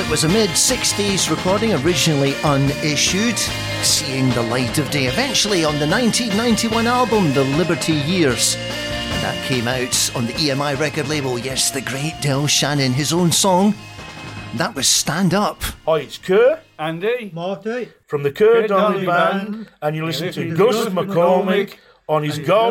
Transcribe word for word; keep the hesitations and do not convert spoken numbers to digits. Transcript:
it was a mid-sixties recording, originally unissued, seeing the light of day eventually on the nineteen ninety-one album, The Liberty Years. And that came out on the E M I record label. Yes, the great Del Shannon, his own song. That was Stand Up. Hi, it's Kerr. Andy. Marty. From the Kerr Kerr Donnelly Donnelly Band. Band. And you listen Yeah, to Gus Gus McCormick McCormick on his Golden